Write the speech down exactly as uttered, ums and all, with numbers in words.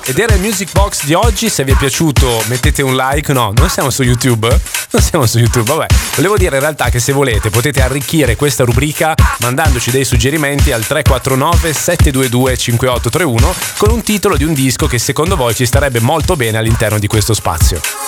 Ed era il Music Box di oggi. Se vi è piaciuto mettete un like. No, non siamo su YouTube. Non siamo su YouTube, vabbè. Volevo dire in realtà che se volete potete arricchire questa rubrica mandandoci dei suggerimenti al tre quattro nove sette due due cinque otto tre uno con un titolo di un disco che secondo voi ci starebbe molto bene all'interno di questo spazio.